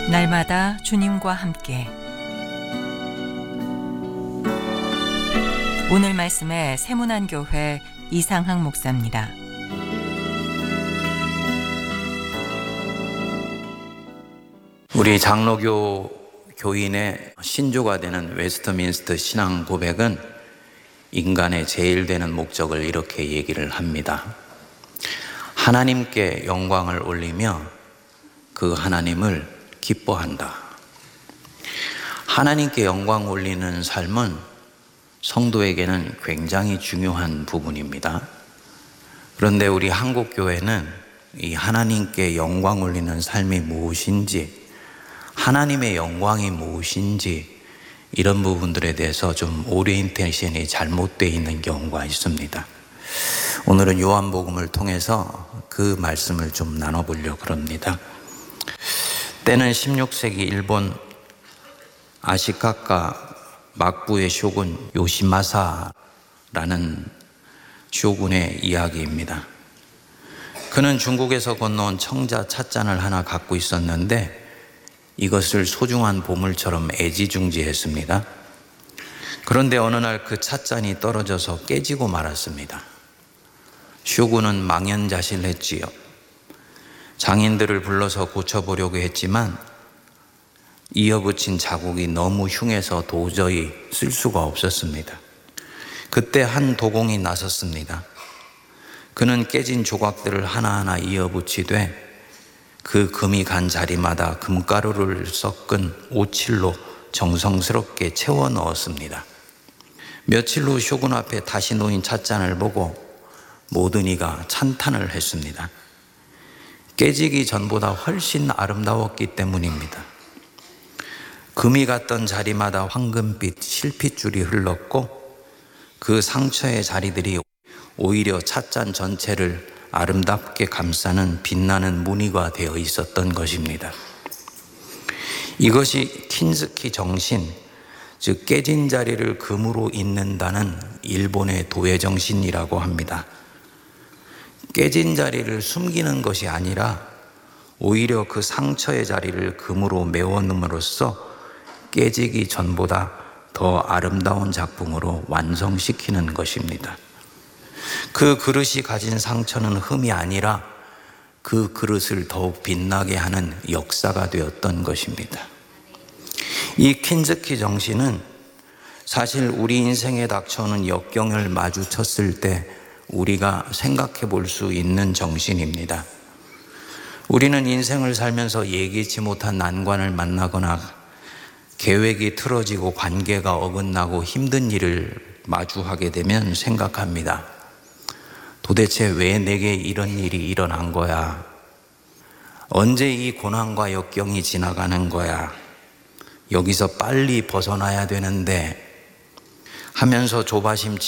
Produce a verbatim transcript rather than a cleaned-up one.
날마다 주님과 함께. 오늘 말씀에 세문안교회 이상학 목사입니다. 우리 장로교 교인의 신조가 되는 웨스트민스터 신앙 고백은 인간의 제일 되는 목적을 이렇게 얘기를 합니다. 하나님께 영광을 올리며 그 하나님을 기뻐한다. 하나님께 영광 올리는 삶은 성도에게는 굉장히 중요한 부분입니다. 그런데 우리 한국교회는 이 하나님께 영광 올리는 삶이 무엇인지, 하나님의 영광이 무엇인지 이런 부분들에 대해서 좀 오리엔테이션이 잘못되어 있는 경우가 있습니다. 오늘은 요한복음을 통해서 그 말씀을 좀 나눠보려고 합니다. 때는 십육 세기 일본 아시카카 막부의 쇼군 요시마사라는 쇼군의 이야기입니다. 그는 중국에서 건너온 청자 찻잔을 하나 갖고 있었는데 이것을 소중한 보물처럼 애지중지했습니다. 그런데 어느 날 그 찻잔이 떨어져서 깨지고 말았습니다. 쇼군은 망연자실했지요. 장인들을 불러서 고쳐보려고 했지만 이어붙인 자국이 너무 흉해서 도저히 쓸 수가 없었습니다. 그때 한 도공이 나섰습니다. 그는 깨진 조각들을 하나하나 이어붙이되 그 금이 간 자리마다 금가루를 섞은 오칠로 정성스럽게 채워 넣었습니다. 며칠 후 쇼군 앞에 다시 놓인 찻잔을 보고 모든 이가 찬탄을 했습니다. 깨지기 전보다 훨씬 아름다웠기 때문입니다. 금이 갔던 자리마다 황금빛 실핏줄이 흘렀고 그 상처의 자리들이 오히려 찻잔 전체를 아름답게 감싸는 빛나는 무늬가 되어 있었던 것입니다. 이것이 킨스키 정신, 즉 깨진 자리를 금으로 잇는다는 일본의 도회 정신이라고 합니다. 깨진 자리를 숨기는 것이 아니라 오히려 그 상처의 자리를 금으로 메워놓음으로써 깨지기 전보다 더 아름다운 작품으로 완성시키는 것입니다. 그 그릇이 가진 상처는 흠이 아니라 그 그릇을 더욱 빛나게 하는 역사가 되었던 것입니다. 이 킨스키 정신은 사실 우리 인생에 닥쳐오는 역경을 마주쳤을 때 우리가 생각해 볼 수 있는 정신입니다. 우리는 인생을 살면서 예기치 못한 난관을 만나거나 계획이 틀어지고 관계가 어긋나고 힘든 일을 마주하게 되면 생각합니다. 도대체 왜 내게 이런 일이 일어난 거야? 언제 이 고난과 역경이 지나가는 거야? 여기서 빨리 벗어나야 되는데 하면서 조바심